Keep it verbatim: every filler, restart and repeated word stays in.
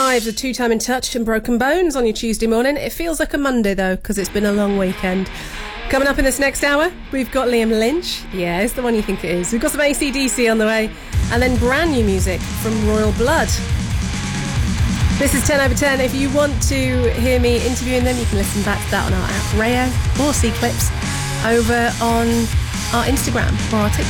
Hives are Two Time in Touch and Broken Bones on your Tuesday morning. It feels like a Monday though, because it's been a long weekend. Coming up in this next hour, we've got Liam Lynch. Yeah, it's the one you think it is. We've got some A C D C on the way, and then brand new music from Royal Blood. This is ten over ten. If you want to hear me interviewing them, you can listen back to that on our app, Rayo, or see clips over on our Instagram or our TikTok.